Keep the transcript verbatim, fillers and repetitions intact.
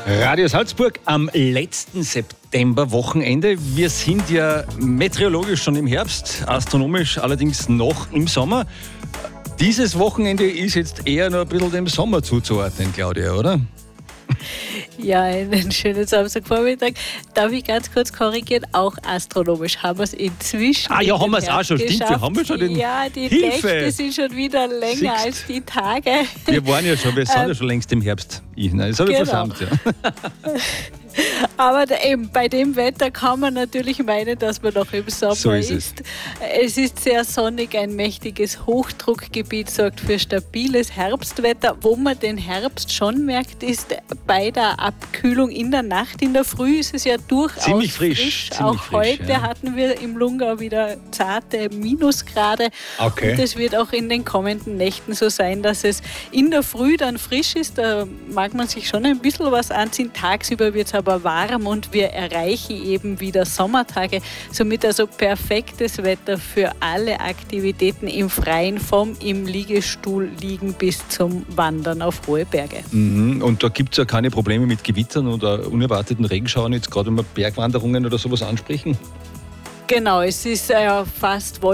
Radio Salzburg am letzten Septemberwochenende. Wir sind ja meteorologisch schon im Herbst, astronomisch allerdings noch im Sommer. Dieses Wochenende ist jetzt eher noch ein bisschen dem Sommer zuzuordnen, Claudia, oder? Ja, einen schönen Samstagvormittag. Darf ich ganz kurz korrigieren? Auch astronomisch haben wir es inzwischen. Ah ja, haben wir es auch schon. Stimmt, wir haben schon den Ja, die Hilfe. Nächte sind schon wieder länger Siehst. als die Tage. Wir waren ja schon, wir sind Ähm, ja schon längst im Herbst. Ich, nein, das habe ich genau. versammelt, ja. Aber da eben, bei dem Wetter kann man natürlich meinen, dass man noch im Sommer So ist ist. es. Es ist sehr sonnig, ein mächtiges Hochdruckgebiet sorgt für stabiles Herbstwetter. Wo man den Herbst schon merkt, ist bei der Abkühlung in der Nacht. In der Früh ist es ja durchaus Ziemlich frisch, frisch. ziemlich Auch frisch, heute ja. hatten wir im Lungau wieder zarte Minusgrade. Okay. Und es wird auch in den kommenden Nächten so sein, dass es in der Früh dann frisch ist. Da mag man sich schon ein bisschen was anziehen. Tagsüber wird es aber warm und wir erreichen eben wieder Sommertage. Somit also perfektes Wetter für alle Aktivitäten im Freien, vom im Liegestuhl liegen bis zum Wandern auf hohe Berge. Mhm. Und da gibt es ja keine Probleme mit Gewittern oder unerwarteten Regenschauern, jetzt gerade wenn wir Bergwanderungen oder sowas ansprechen? Genau, es ist äh, fast